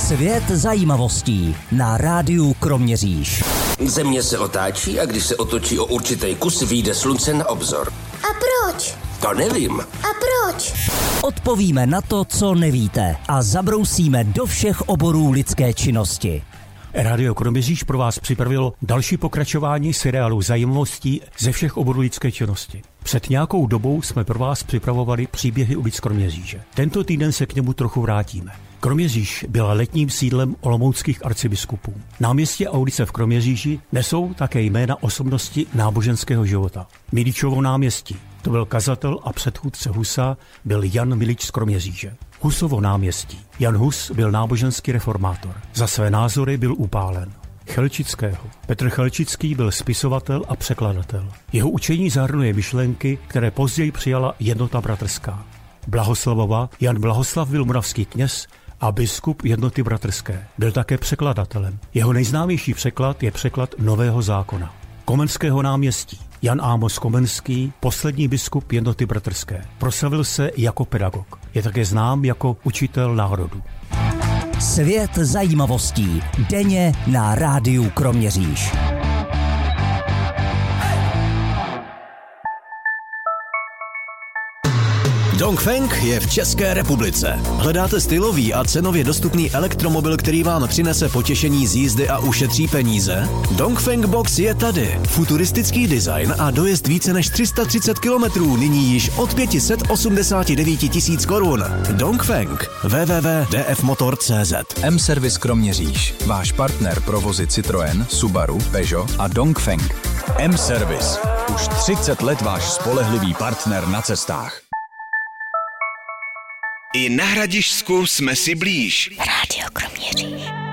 Svět zajímavostí na rádiu Kroměříž. Země se otáčí a když se otočí o určitý kus, vyjde slunce na obzor. A proč? To nevím. A proč? Odpovíme na to, co nevíte a zabrousíme do všech oborů lidské činnosti. Rádio Kroměříž pro vás připravilo další pokračování seriálu zajímavostí ze všech oborů lidské činnosti. Před nějakou dobou jsme pro vás připravovali příběhy ulic Kroměříže. Tento týden se k němu trochu vrátíme. Kroměříž byla letním sídlem olomouckých arcibiskupů. Náměstí a ulice v Kroměříži nesou také jména osobnosti náboženského života. Miličovo náměstí, to byl kazatel a předchůdce Husa, byl Jan Milič z Kroměříže. Husovo náměstí. Jan Hus byl náboženský reformátor. Za své názory byl upálen. Chelčického. Petr Chelčický byl spisovatel a překladatel. Jeho učení zahrnuje myšlenky, které později přijala Jednota bratrská. Blahoslavova. Jan Blahoslav byl moravský kněz a biskup Jednoty bratrské. Byl také překladatelem. Jeho nejznámější překlad je překlad Nového zákona. Komenského náměstí. Jan Ámos Komenský, poslední biskup Jednoty bratrské. Proslavil se jako pedagog. Je také znám jako učitel národu. Svět zajímavostí. Denně na rádiu Kroměříž. Dongfeng je v České republice. Hledáte stylový a cenově dostupný elektromobil, který vám přinese potěšení z jízdy a ušetří peníze? Dongfeng Box je tady. Futuristický design a dojezd více než 330 km, nyní již od 589 000 korun. Dongfeng. www.dfmotor.cz. M-Service Kroměříž. Váš partner pro vozy Citroën, Subaru, Peugeot a Dongfeng. M-Service. Už 30 let váš spolehlivý partner na cestách. I na Hradišťsku jsme si blíž. Rádio Kroměříž.